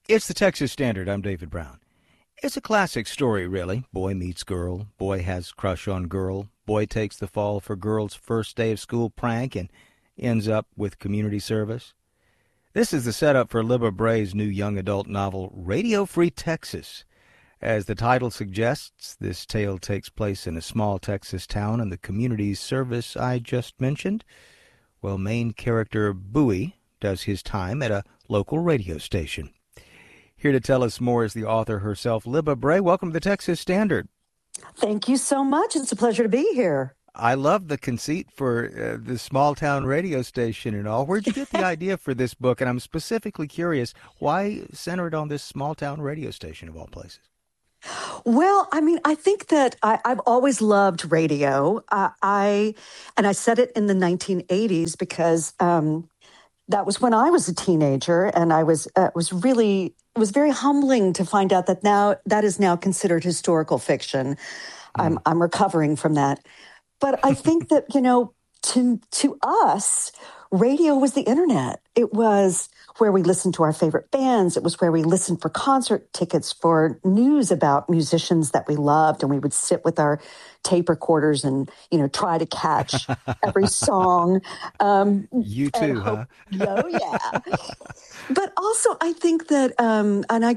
It's the Texas Standard. I'm David Brown. It's a classic story, really. Boy meets girl. Boy has crush on girl. Boy takes the fall for girl's first day of school prank and ends up with community service. This is the setup for Libba Bray's new young adult novel, Radio Free Texas. As the title suggests, this tale takes place in a small Texas town and the community service I just mentioned. Well, main character Bowie does his time at a local radio station. Here to tell us more is the author herself, Libba Bray. Welcome to the Texas Standard. Thank you so much. It's a pleasure to be here. I love the conceit for the small-town radio station and all. Where'd you get the idea for this book? And I'm specifically curious, why centered on this small-town radio station of all places? Well, I think that I've always loved radio. I said it in the 1980s because that was when I was a teenager, and it was very humbling to find out that now that is now considered historical fiction. I'm recovering from that. But I think that, to us, radio was the internet. It was where we listened to our favorite bands. It was where we listened for concert tickets, for news about musicians that we loved. And we would sit with our tape recorders and, try to catch every song. You too, huh? Oh, yeah. But also, I think that, and I